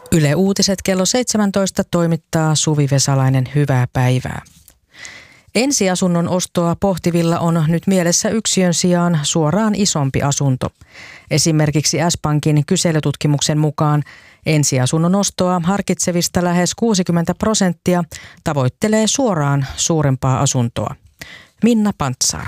Yle Uutiset kello 17 toimittaa Suvi Vesalainen. Hyvää päivää. Ensiasunnon ostoa pohtivilla on nyt mielessä yksiön sijaan suoraan isompi asunto. Esimerkiksi S-Pankin kyselytutkimuksen mukaan ensiasunnon ostoa harkitsevista lähes 60% tavoittelee suoraan suurempaa asuntoa. Minna Pantsar.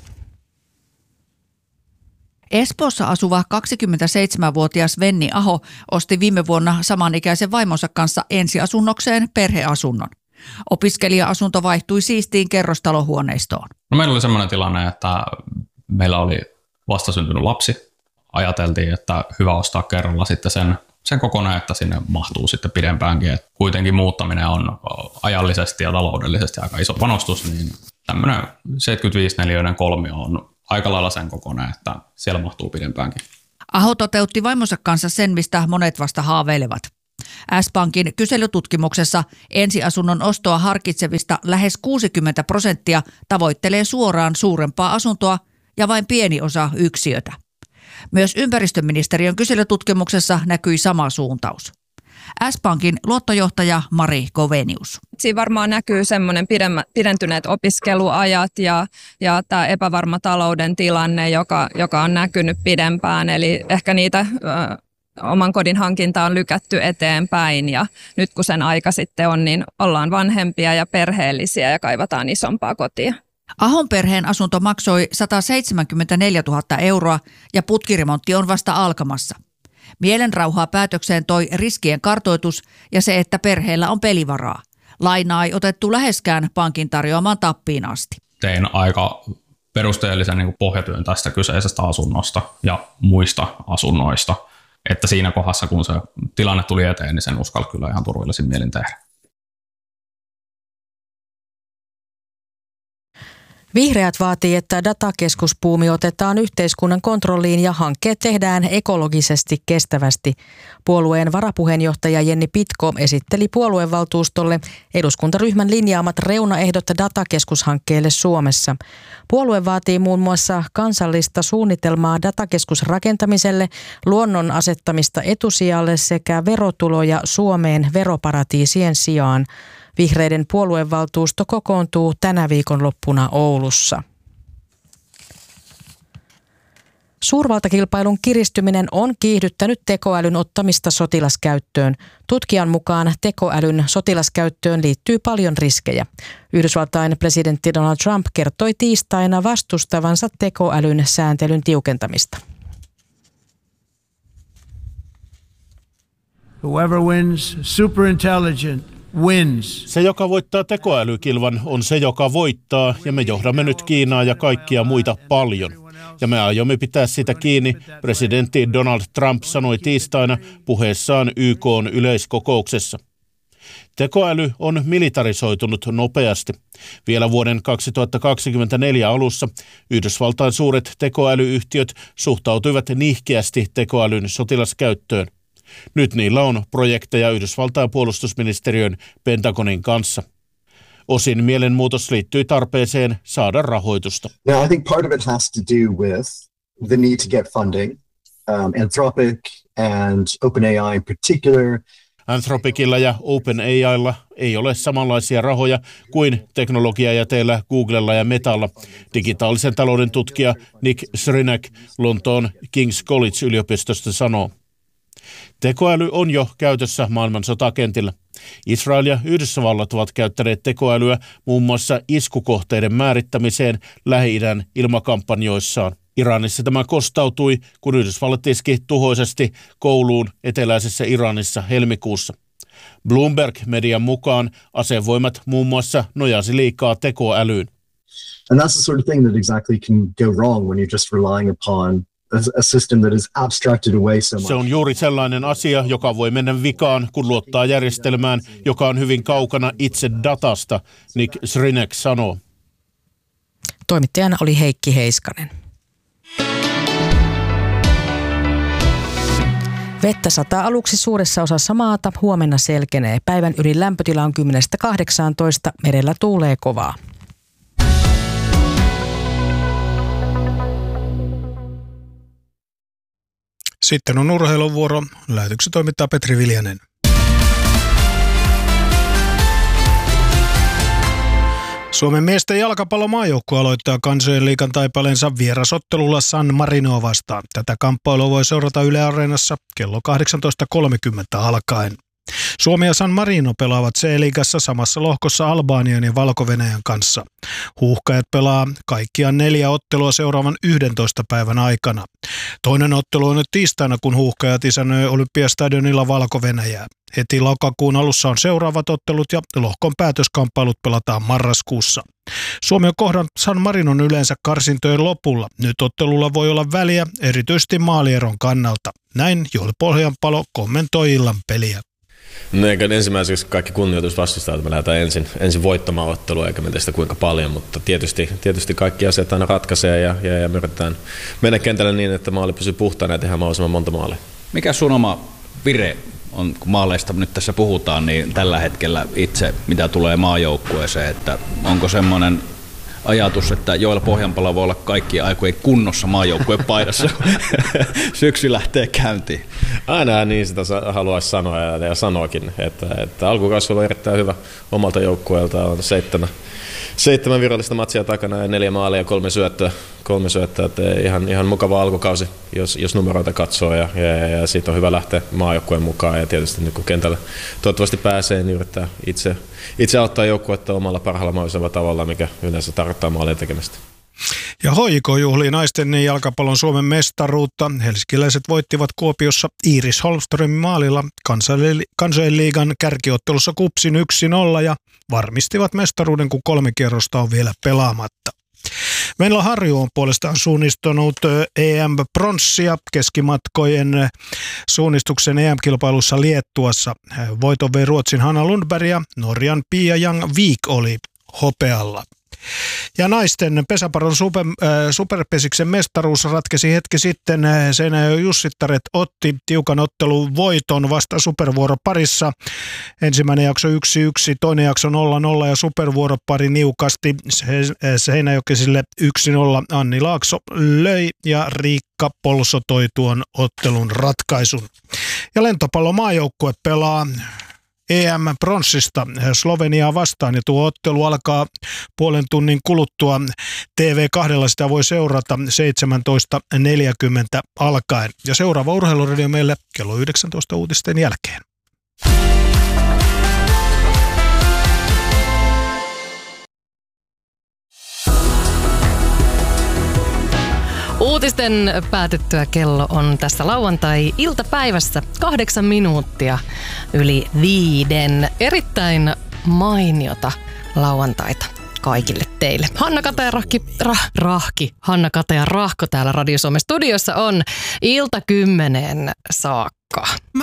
Espoossa asuva 27-vuotias Venni Aho osti viime vuonna samanikäisen vaimonsa kanssa ensiasunnokseen perheasunnon. Opiskelija-asunto vaihtui siistiin kerrostalohuoneistoon. No, meillä oli sellainen tilanne, että meillä oli vastasyntynyt lapsi. Ajateltiin, että hyvä ostaa kerralla sitten sen kokonaan, että sinne mahtuu sitten pidempäänkin. Et kuitenkin muuttaminen on ajallisesti ja taloudellisesti aika iso panostus, niin tämmöinen 75-neliöinen kolmio on aika lailla sen kokonaan, että siellä mahtuu pidempäänkin. Aho toteutti vaimonsa kanssa sen, mistä monet vasta haaveilevat. S-Pankin kyselytutkimuksessa ensiasunnon ostoa harkitsevista lähes 60% tavoittelee suoraan suurempaa asuntoa ja vain pieni osa yksiötä. Myös ympäristöministeriön kyselytutkimuksessa näkyi sama suuntaus. S-Pankin luottojohtaja Mari Kovenius. Siinä varmaan näkyy semmoinen pidentyneet opiskeluajat ja tämä epävarma talouden tilanne, joka on näkynyt pidempään. Eli ehkä niitä oman kodin hankintaa on lykätty eteenpäin ja nyt kun sen aika sitten on, niin ollaan vanhempia ja perheellisiä ja kaivataan isompaa kotia. Ahon perheen asunto maksoi 174 000 euroa ja putkiremontti on vasta alkamassa. Mielenrauhaa päätökseen toi riskien kartoitus ja se, että perheellä on pelivaraa. Lainaa ei otettu läheskään pankin tarjoamaan tappiin asti. Tein aika perusteellisen pohjatyön tästä kyseisestä asunnosta ja muista asunnoista, että siinä kohdassa, kun se tilanne tuli eteen, niin sen uskalli kyllä ihan turvallisin mielin tehdä. Vihreät vaatii, että datakeskusbuumi otetaan yhteiskunnan kontrolliin ja hankkeet tehdään ekologisesti kestävästi. Puolueen varapuheenjohtaja Jenni Pitko esitteli puoluevaltuustolle eduskuntaryhmän linjaamat reunaehdot datakeskushankkeelle Suomessa. Puolue vaatii muun muassa kansallista suunnitelmaa datakeskusrakentamiselle, luonnon asettamista etusijalle sekä verotuloja Suomeen veroparatiisien sijaan. Vihreiden puoluevaltuusto kokoontuu tänä viikonloppuna Oulussa. Suurvaltakilpailun kiristyminen on kiihdyttänyt tekoälyn ottamista sotilaskäyttöön. Tutkijan mukaan tekoälyn sotilaskäyttöön liittyy paljon riskejä. Yhdysvaltain presidentti Donald Trump kertoi tiistaina vastustavansa tekoälyn sääntelyn tiukentamista. Whoever wins superintelligent wins. Se, joka voittaa tekoälykilvan, on se, joka voittaa, ja me johdamme nyt Kiinaa ja kaikkia muita paljon. Ja me aiomme pitää sitä kiinni, presidentti Donald Trump sanoi tiistaina puheessaan YK:n yleiskokouksessa. Tekoäly on militarisoitunut nopeasti. Vielä vuoden 2024 alussa Yhdysvaltain suuret tekoälyyhtiöt suhtautuivat nihkeästi tekoälyn sotilaskäyttöön. Nyt niillä on projekteja Yhdysvaltain puolustusministeriön Pentagonin kanssa. Osin mielenmuutos liittyy tarpeeseen saada rahoitusta. Now, I think part of it has to do with the need to get funding. Anthropic and OpenAI in particular. Anthropicilla ja OpenAIlla ei ole samanlaisia rahoja kuin teknologiajäteillä Googlella ja Metalla, digitaalisen talouden tutkija Nick Srinek Lontoon King's College-yliopistosta sanoo. Tekoäly on jo käytössä maailman sotakentillä. Israel ja Yhdysvallat ovat käyttäneet tekoälyä muun muassa iskukohteiden määrittämiseen Lähi-idän ilmakampanjoissaan. Iranissa tämä kostautui, kun Yhdysvallat iski tuhoisesti kouluun eteläisessä Iranissa helmikuussa. Bloomberg-median mukaan asevoimat muun muassa nojasi liikaa tekoälyyn. And that's the sort of thing that exactly can go wrong when you're just relying upon a system that is abstracted away so much. Se on juuri sellainen asia, joka voi mennä vikaan, kun luottaa järjestelmään, joka on hyvin kaukana itse datasta, Nick Srinek sanoo. Toimittajana oli Heikki Heiskanen. Vettä sataa aluksi suuressa osassa maata, huomenna selkenee. Päivän ylin lämpötila on 10–18, merellä tuulee kovaa. Sitten on urheiluvuoro. Lähetyksen toimittaa Petri Viljanen. Suomen miesten jalkapallomaajoukkue aloittaa kansojen liigan taipaleensa vierasottelulla San Marinoa vastaan. Tätä kamppailua voi seurata Yle Areenassa kello 18.30 alkaen. Suomi ja San Marino pelaavat C-liigassa samassa lohkossa Albanian ja Valko-Venäjän kanssa. Huuhkajat pelaa kaikkiaan 4 ottelua seuraavan 11 päivän aikana. Toinen ottelu on nyt tiistaina, kun Huuhkajat isännöi Olympiastadionilla Valko-Venäjää. Heti lokakuun alussa on seuraavat ottelut ja lohkon päätöskamppailut pelataan marraskuussa. Suomi on kohdannut San Marinon yleensä karsintojen lopulla. Nyt ottelulla voi olla väliä, erityisesti maalieron kannalta. Näin Joel Pohjanpalo kommentoi illan peliä. No eikä ensimmäiseksi kaikki kunnioitus vastustaa, että me lähdetään ensin voittamaan ottelua, eikä me sitä kuinka paljon, mutta tietysti kaikki asiat aina ratkaisee ja me yritetään mennä kentälle niin, että maali pysyy puhtaana ja tehdään mahdollisimman monta maalia. Mikä sun oma vire on, kun maaleista nyt tässä puhutaan, niin tällä hetkellä itse, mitä tulee maajoukkueeseen, että onko semmoinen ajatus, että Joel Pohjanpalo voi olla kaikkien aikojen kunnossa maajoukkueen paidassa, syksy lähtee käyntiin? Aina niin sitä haluaisi sanoa ja sanoakin, että alkukausi on erittäin hyvä omalta joukkueelta, on 7 virallista matsia takana ja 4 maalia ja 3 syöttöä, että ihan mukava alkukausi, jos numeroita katsoo ja siitä on hyvä lähteä maajoukkueen mukaan ja tietysti nyt kun kentällä toivottavasti pääsee, niin yrittää itse auttaa joukkuetta omalla parhaalla mahdollisella tavalla, mikä yleensä tarkoittaa maalien tekemistä. Ja HJK juhlii naisten jalkapallon Suomen mestaruutta. Helsinkiläiset voittivat Kuopiossa Iiris Holmströmin maalilla kansojen liigan kärkiottelussa KuPSin 1-0 ja varmistivat mestaruuden, kun 3 kierrosta on vielä pelaamatta. Venla Harju on puolestaan suunnistunut EM-pronssia keskimatkojen suunnistuksen EM-kilpailussa Liettuassa. Voiton vei Ruotsin Hanna Lundberg ja Norjan Pia Jang-Vik oli hopealla. Ja naisten pesäpallon superpesiksen mestaruus ratkesi hetki sitten. Seinäjoen Jussittaret otti tiukan ottelun voiton vasta supervuoroparissa. Ensimmäinen jakso 1-1, toinen jakso 0-0 ja supervuoropari niukasti Seinäjokisille 1-0. Anni Laakso löi ja Riikka Polso toi tuon ottelun ratkaisun. Ja lentopallomaajoukkue pelaa EM-pronssista Sloveniaa vastaan ja tuo ottelu alkaa puolen tunnin kuluttua. TV2 sitä voi seurata 17.40 alkaen. Ja seuraava urheiluradio meille kello 19 uutisten jälkeen. Uutisten päätettyä kello on tässä lauantai-iltapäivässä 8 minuuttia yli 5. Erittäin mainiota lauantaita kaikille teille. Hanna-Kata ja Rahko täällä Radio Suomen studiossa on ilta 10 saakka.